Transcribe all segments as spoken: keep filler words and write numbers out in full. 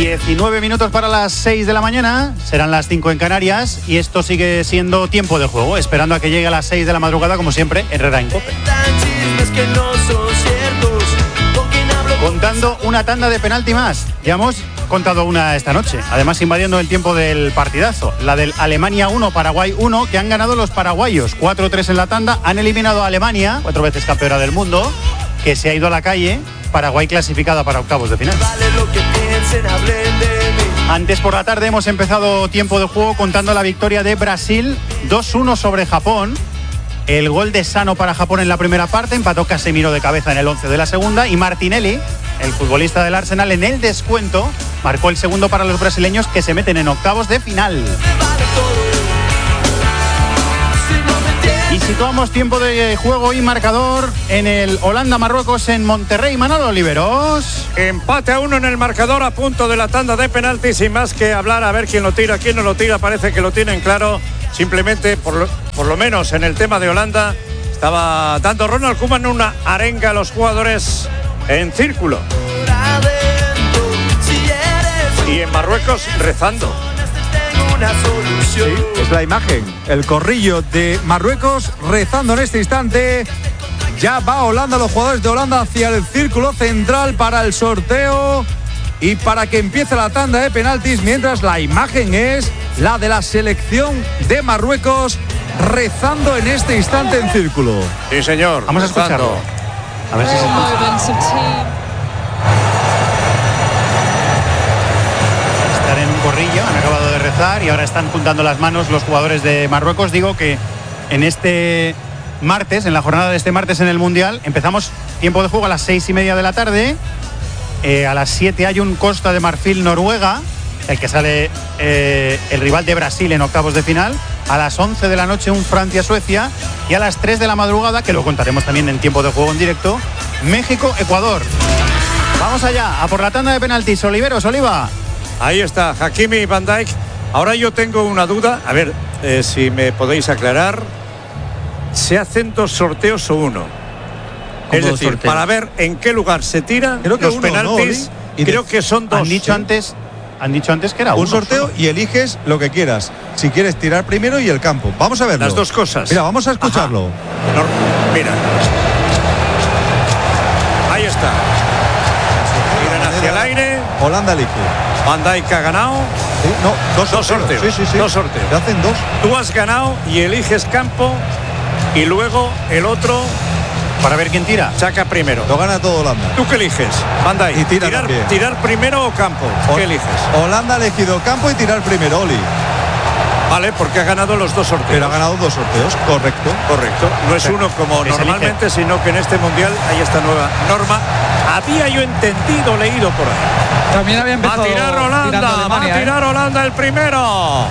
diecinueve minutos para las seis de la mañana, serán las cinco en Canarias y esto sigue siendo tiempo de juego, esperando a que llegue a las seis de la madrugada, como siempre, Herrera en COPE. Contando una tanda de penalti más, ya hemos contado una esta noche, además invadiendo el tiempo del partidazo, la del Alemania uno, Paraguay uno, que han ganado los paraguayos, cuatro tres en la tanda, han eliminado a Alemania, cuatro veces campeona del mundo, que se ha ido a la calle. Paraguay clasificada para octavos de final. Antes por la tarde hemos empezado tiempo de juego contando la victoria de Brasil dos uno sobre Japón. El gol de Sano para Japón en la primera parte, empató Casemiro de cabeza en el once de la segunda y Martinelli, el futbolista del Arsenal, en el descuento marcó el segundo para los brasileños, que se meten en octavos de final. Y situamos tiempo de juego y marcador en el Holanda-Marruecos en Monterrey. Manolo Oliveros. Empate a uno en el marcador, a punto de la tanda de penaltis, sin más que hablar, a ver quién lo tira, quién no lo tira. Parece que lo tienen claro. Simplemente, por lo, por lo menos en el tema de Holanda, estaba dando Ronald Koeman una arenga a los jugadores en círculo. Y en Marruecos rezando. Sí, es la imagen, el corrillo de Marruecos rezando en este instante. Ya va Holanda, los jugadores de Holanda hacia el círculo central para el sorteo y para que empiece la tanda de penaltis, mientras la imagen es la de la selección de Marruecos rezando en este instante en círculo. Sí, señor. Vamos a escucharlo. A ver si se escucha. Están en un corrillo, han acabado de rezar y ahora están juntando las manos los jugadores de Marruecos. Digo que en este martes, en la jornada de este martes en el Mundial, empezamos tiempo de juego a las seis y media de la tarde. Eh, a las siete hay un Costa de Marfil-Noruega, el que sale eh, el rival de Brasil en octavos de final. A las once de la noche un Francia-Suecia. Y a las tres de la madrugada, que lo contaremos también en tiempo de juego en directo, México-Ecuador. Vamos allá, a por la tanda de penaltis. Oliveros, Oliva. Ahí está, Hakimi y Van Dijk. Ahora yo tengo una duda, a ver eh, si me podéis aclarar. ¿Se hacen dos sorteos o uno? Es decir, sorteos, para ver en qué lugar se tiran los uno, penaltis, ¿no, creo que son dos. Han dicho, ¿sí? antes, han dicho antes que era un uno, sorteo solo. Y eliges lo que quieras. Si quieres tirar primero y el campo. Vamos a verlo. Las dos cosas. Mira, vamos a escucharlo. No, mira. Ahí está. Miran hacia el aire. Holanda elige. Van Dijk ha ganado. Sí, no, dos, dos sorteos. sorteos. Sí, sí, sí. Dos sorteos. Te hacen dos. Tú has ganado y eliges campo y luego el otro. Para ver quién tira. Saca primero. Lo gana todo Holanda. ¿Tú qué eliges? Van Dijk. Y tira tirar, también. ¿Tirar primero o campo? ¿Qué eliges? Holanda ha elegido campo y tirar primero, Oli. Vale, porque ha ganado los dos sorteos. Pero ha ganado dos sorteos, correcto. Correcto. No es uno como normalmente, sino que en este Mundial hay esta nueva norma. Había yo entendido, leído por ahí. También había empezado. Va a tirar Holanda, va a tirar ¿eh? Holanda el primero.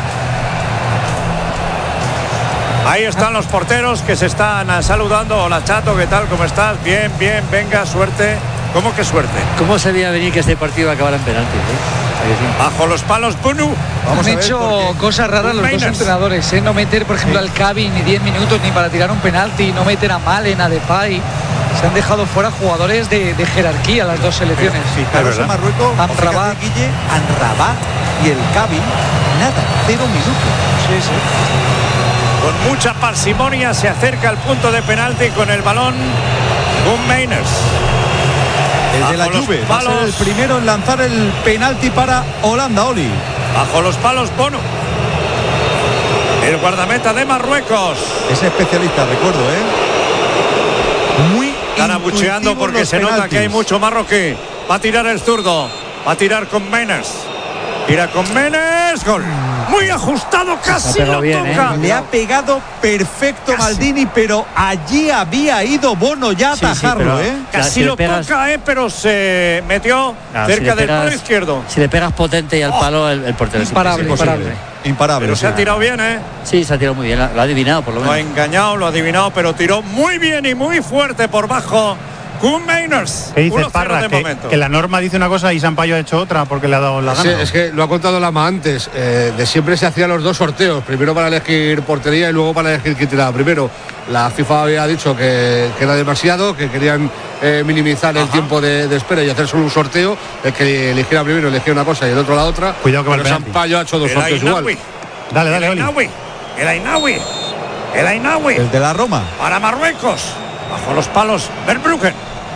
Ahí están los porteros que se están saludando. Hola, Chato, ¿qué tal? ¿Cómo estás? Bien, bien, venga, suerte. ¿Cómo que suerte? ¿Cómo se veía venir que este partido acabara en penalti? ¿eh? Bajo los palos, Bunu. Vamos Han hecho cosas raras los dos entrenadores, ¿eh? No meter, por ejemplo, sí. al Cavi ni diez minutos ni para tirar un penalti, no meter a Malen, a Depay. Se han dejado fuera jugadores de, de jerarquía las dos selecciones. Sí, claro, en Marruecos, Amrabat, Guille, Amrabat y el Cavi, nada, cero minutos. Sí, sí. Con mucha parsimonia se acerca al punto de penalti con el balón Koen Meiners. El de la Juve va a ser el primero en lanzar el penalti para Holanda, Oli. Bajo los palos, Bono. El guardameta de Marruecos. Es especialista, recuerdo, ¿eh? Muy Están abucheando porque se penaltis. Nota que hay mucho marroquí. Va a tirar el zurdo. Va a tirar con Meiners. Tira con Meiners. Gol. Muy ajustado, casi lo bien, toca. ¿eh? Le ha pegado perfecto casi. Maldini, pero allí había ido Bono ya a sí, atajarlo, sí, ¿eh? Casi lo pegas... toca, ¿eh? Pero se metió no, cerca si del pegas, palo izquierdo. Si le pegas potente y al palo, el, el portero es imparable, imparable. Imparable. Pero sí. Se ha tirado bien, ¿eh? Sí, se ha tirado muy bien, lo ha adivinado por lo menos. Lo ha engañado, lo ha adivinado, pero tiró muy bien y muy fuerte por bajo Koen Meiners. ¿Qué dices, Parra? Que, que la norma dice una cosa y Sampaio ha hecho otra porque le ha dado la gana. Sí, es que lo ha contado Lama antes. Eh, de siempre se hacían los dos sorteos. Primero para elegir portería y luego para elegir quién tiraba primero. La FIFA había dicho que, que era demasiado, que querían eh, minimizar el Ajá. tiempo de, de espera y hacer solo un sorteo. El que eligiera primero elegía una cosa y el otro la otra. Cuidado que Pero Sampaio ha hecho dos el sorteos Ainawi. igual. Dale, dale, el Ainawi. El Ainawi. El Ainawi. El de la Roma. Para Marruecos. Bajo los palos Verbruggen.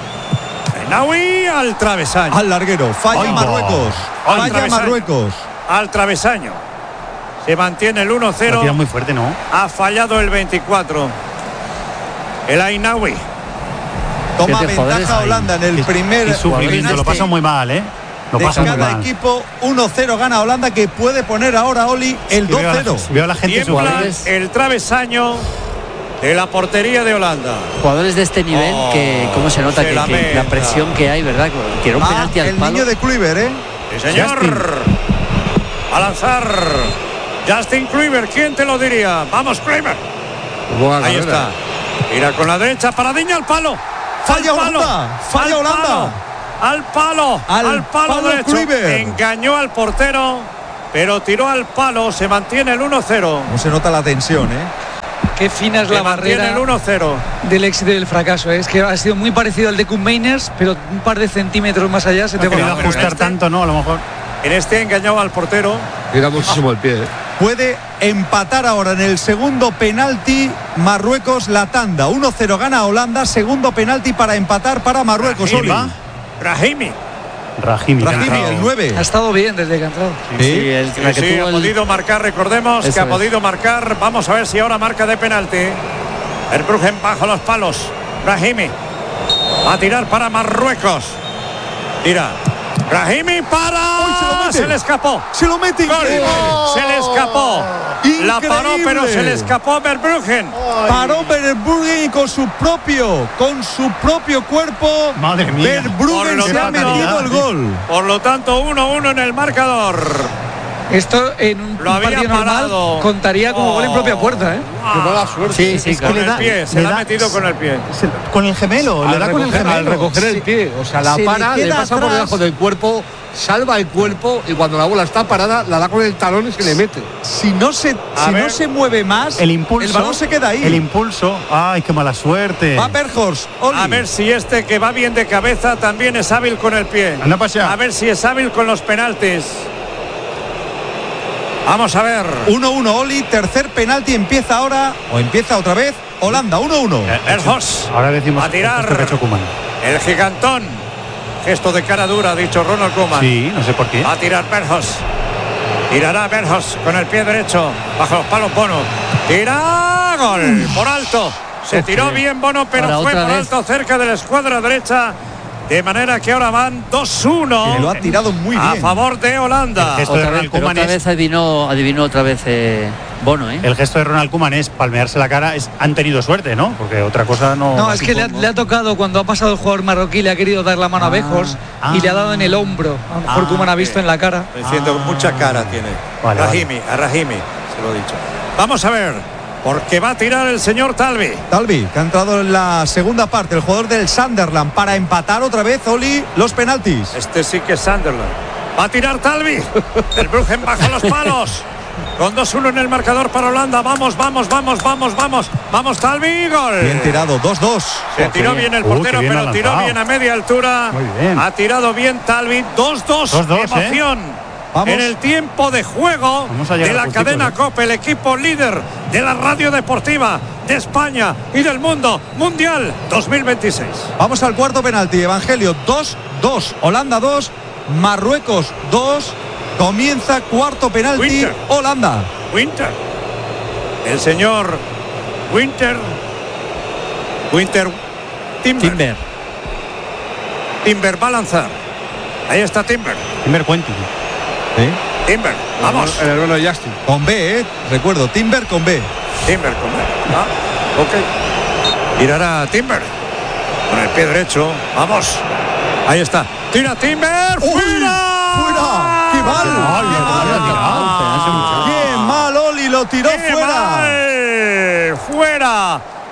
Ainawi al travesaño. Al larguero. Falla Ay, Marruecos. Al Falla travesaño. Marruecos. Al travesaño. Se mantiene el uno cero. Tira muy fuerte, ¿no? Ha fallado el veinticuatro. El Ainawi. Toma ventaja Holanda en el y, primer. Y sufrimiento, lo pasa muy mal, ¿eh? Lo de pasa cada muy mal. equipo uno cero gana Holanda, que puede poner ahora Oli el dos cero. Veo, veo a la gente Tiembla el travesaño de la portería de Holanda. Jugadores de este nivel oh, que cómo se nota se que, que la presión que hay, ¿verdad? Quiero un ah, penalti al el palo. Niño de Kluivert, ¿eh? Sí, señor. Justin. A lanzar Justin Kluivert, ¿quién te lo diría? Vamos, Kluivert. Buena Ahí carrera. está. Mira con la derecha, paradiña al palo. Falla al palo, Holanda. Falla al Holanda. Palo, al palo, al, al palo, palo derecho. Kluivert. Engañó al portero, pero tiró al palo. Se mantiene el uno cero. No se nota la tensión, ¿eh? Qué fina es Se la barrera el uno cero. del éxito y del fracaso. Es que ha sido muy parecido al de Koen Meiners, pero un par de centímetros más allá se no te va a ajustar este, tanto, ¿no? A lo mejor. En este engañado al portero. Tira muchísimo el pie, ¿eh? Puede empatar ahora en el segundo penalti Marruecos la tanda. uno cero gana Holanda. Segundo penalti para empatar para Marruecos. Rahimi. Rahimi. Rahimi, Rahimi el nueve. Ha estado bien desde que ha entrado. Sí, sí, el, sí, sí ha el... podido marcar, recordemos Eso que ha es. podido marcar. Vamos a ver si ahora marca de penalti. Verbruggen bajo los palos. Rahimi. A tirar para Marruecos. Tira. Rahimi para. Uy, se, lo mete. se le escapó. Se lo mete. Oh. Se le escapó. Increíble. La paró, pero se le escapó Verbruggen. Ay. Paró Verbruggen y con su propio, con su propio cuerpo. Madre mía. Verbruggen se ha metido el gol. Por lo tanto, uno uno en el marcador. Esto en un lo había partido normal parado. Contaría como oh. gol en propia puerta, ¿eh? Qué mala suerte. Sí, sí, con el da, pie, se le ha metido con el pie. Se, con el gemelo, al le da recoger, con el gemelo. Al recoger el pie, o sea, la se para, le, le pasa atrás. por debajo del cuerpo, salva el cuerpo y cuando la bola está parada, la da con el talón y se le mete. Si no se, si no se mueve más, el impulso, el balón se queda ahí. El impulso, ay, qué mala suerte. Va Berghorst, a ver si este que va bien de cabeza también es hábil con el pie. Anda para allá. A ver si es hábil con los penaltis. Vamos a ver. uno uno Oli, tercer penalti empieza ahora, o empieza otra vez, Holanda, uno uno. Berghorst. Ahora decimos a tirar el gigantón. Gesto de cara dura, ha dicho Ronald Koeman. Sí, no sé por qué. Va a tirar Berghorst. Tirará Berghorst con el pie derecho. Bajo los palos Bono. Tira, gol, por alto. Se tiró bien Bono, pero ahora fue por vez. alto cerca de la escuadra derecha. De manera que ahora van dos uno. Lo ha tirado muy bien. A favor de Holanda. El gesto otra de Ronald Koeman otra es, vez adivinó, adivinó otra vez eh, Bono, ¿eh? El gesto de Ronald Koeman es palmearse la cara. Es, han tenido suerte, ¿no? Porque otra cosa no. No, es que le ha, le ha tocado cuando ha pasado el jugador marroquí, le ha querido dar la mano ah, a Berghorst ah, y le ha dado en el hombro. A lo mejor ah, Koeman ha visto en la cara. Diciendo ah, mucha cara tiene. Vale, Rahimi, vale. a Rahimi, se lo he dicho. Vamos a ver. Porque va a tirar el señor Talvi. Talvi, que ha entrado en la segunda parte, el jugador del Sunderland, para empatar otra vez, Oli, los penaltis. Este sí que es Sunderland. Va a tirar Talvi. El Bruggen bajo los palos. Con dos uno en el marcador para Holanda. Vamos, vamos, vamos, vamos, vamos. Vamos, Talvi, gol. Bien tirado, dos dos. Se tiró bien el portero, Uy, bien pero tiró bien a media altura. Muy bien. Ha tirado bien Talvi. dos dos. Emoción. ¿eh? Vamos. En el tiempo de juego de la cadena ¿eh? COPE, el equipo líder de la radio deportiva de España y del mundo mundial dos mil veintiséis. Vamos al cuarto penalti. Evangelio dos dos, Holanda dos, Marruecos dos. Comienza cuarto penalti. Winter. Holanda. Winter. El señor Winter. Winter. Timber. Timber. Timber va a lanzar. Ahí está Timber. Timber Quentin. ¿Sí? Timber, vamos. El hermano de Justin. Con B, ¿eh? Recuerdo, Timber con B. Timber con B. Ah, ok. Tirará Timber. Con el pie derecho. Vamos. Ahí está. Tira Timber. ¡Uy! ¡Fuera! ¡Fuera! ¡Qué mal! ¡Qué mal! ¡Qué mal, Oli! Lo tiró ¡Qué fuera. Mal! ¡Fuera!